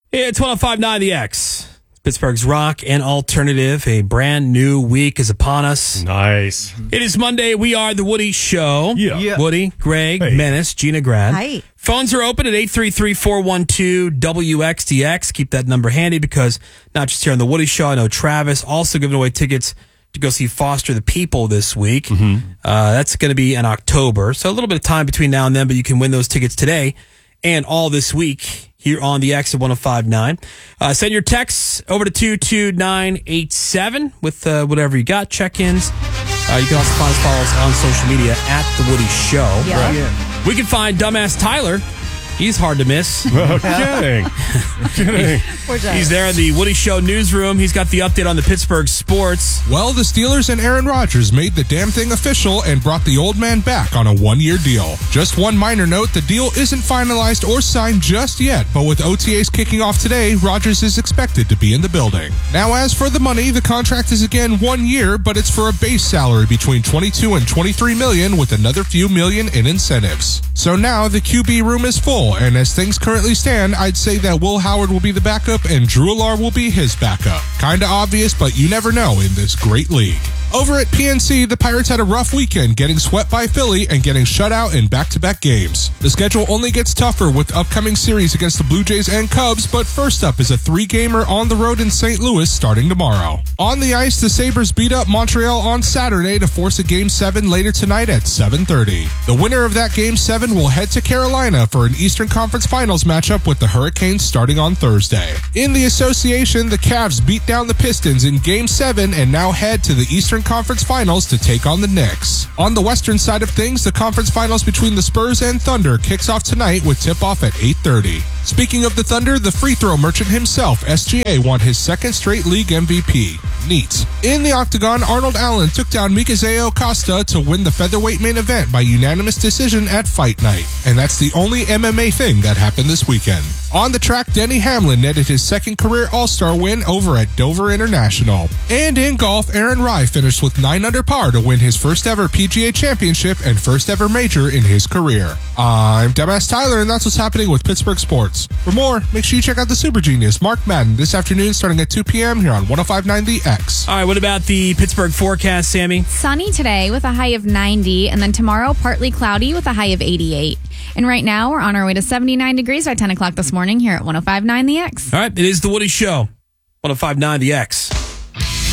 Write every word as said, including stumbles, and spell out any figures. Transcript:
It's one oh five point nine The X. Pittsburgh's rock and alternative. A brand new week is upon us. Nice. It is Monday. We are The Woody Show. Yeah. Yeah. Woody, Greg, Hey. Menace, Gina Grad. Hi. Phones are open at eight three three, four one two, W X D X. Keep that number handy because not just here on The Woody Show, I know Travis also giving away tickets to go see Foster the People this week. Mm-hmm. Uh, that's going to be in October. So a little bit of time between now and then, but you can win those tickets today and all this week here on the X at one oh five point nine. Uh, send your texts over to two two nine eight seven with uh, whatever you got, check-ins. Uh, you can also find us, follow us on social media at The Woody Show. Yeah. Right. Yeah. We can find Dumbass Tyler. He's hard to miss. Oh, kidding. kidding. Poor Giants. He's there in the Woody Show newsroom. He's got the update on the Pittsburgh sports. Well, the Steelers and Aaron Rodgers made the damn thing official and brought the old man back on a one-year deal. Just one minor note, the deal isn't finalized or signed just yet, but with O T As kicking off today, Rodgers is expected to be in the building. Now, as for the money, the contract is again one year, but it's for a base salary between twenty-two and twenty-three million with another few million in incentives. So now the Q B room is full, and as things currently stand, I'd say that Will Howard will be the backup and Drew Alar will be his backup. Kinda obvious, but you never know in this great league. Over at P N C, the Pirates had a rough weekend, getting swept by Philly and getting shut out in back-to-back games. The schedule only gets tougher with upcoming series against the Blue Jays and Cubs, but first up is a three-gamer on the road in Saint Louis starting tomorrow. On the ice, the Sabres beat up Montreal on Saturday to force a Game seven later tonight at seven thirty. The winner of that Game seven will head to Carolina for an Eastern Conference Finals matchup with the Hurricanes starting on Thursday. In the association, the Cavs beat down the Pistons in Game seven and now head to the Eastern Conference Finals to take on the Knicks. On the western side of things, the conference finals between the Spurs and Thunder kicks off tonight with tip-off at eight thirty. Speaking of the Thunder, the free throw merchant himself, S G A, won his second straight league M V P. Neat. In the octagon, Arnold Allen took down Mikazeo Costa to win the featherweight main event by unanimous decision at Fight Night. And that's the only M M A thing that happened this weekend. On the track, Denny Hamlin netted his second career All-Star win over at Dover International. And in golf, Aaron Rai finished with nine under par to win his first ever P G A Championship and first ever major in his career. I'm Dumbass Tyler, and that's what's happening with Pittsburgh sports. For more, make sure you check out the Super Genius, Mark Madden, this afternoon starting at two p.m. here on one oh five point nine The X. All right, what about the Pittsburgh forecast, Sammy? Sunny today with a high of ninety, and then tomorrow partly cloudy with a high of eighty-eight. And right now we're on our way to seventy-nine degrees by ten o'clock this morning here at one oh five point nine The X. All right, it is The Woody Show, one oh five point nine The X.